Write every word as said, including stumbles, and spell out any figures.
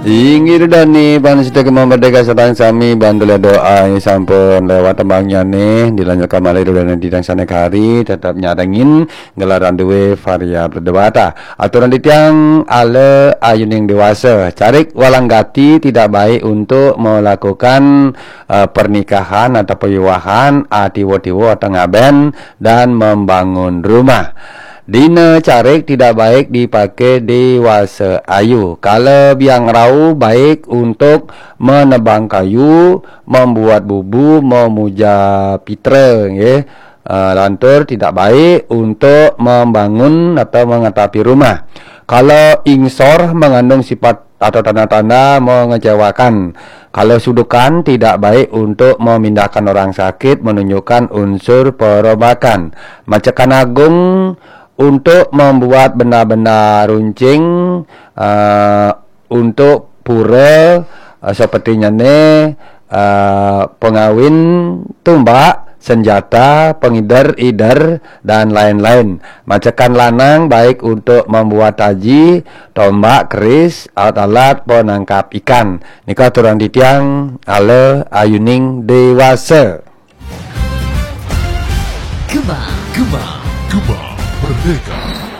Inggir dani pan sida kemerdeka sedang sami bantu doa sampun lewat tembangnya nih dilanjutkan malih dan didang sanek hari tetap nyadengin gelaran duwe varia perdebata aturan ditiang ale ayuning dewasa carik walanggati tidak baik untuk melakukan uh, pernikahan atau pewiwahan atiwo-tiwo tengah ben dan membangun rumah. Dina carik tidak baik dipakai dewasa ayu. Kalau biang rau baik untuk menebang kayu, membuat bubu, memuja pitra, ya. Uh, lantur tidak baik untuk membangun atau mengetapi rumah. Kalau ingsor mengandung sifat atau tanda-tanda mengecewakan. Kalau sudukan tidak baik untuk memindahkan orang sakit, menunjukkan unsur perobakan. Macekan agung untuk membuat benda-benda runcing uh, untuk pura uh, sepertinya nih uh, pengawin tumbak, senjata, pengidar-idar dan lain-lain. Macekan lanang baik untuk membuat taji, tombak, keris, alat-alat penangkap ikan. Nikah turun ditiang ale ayuning dewasa. Gema, gema, gema. Merdeka.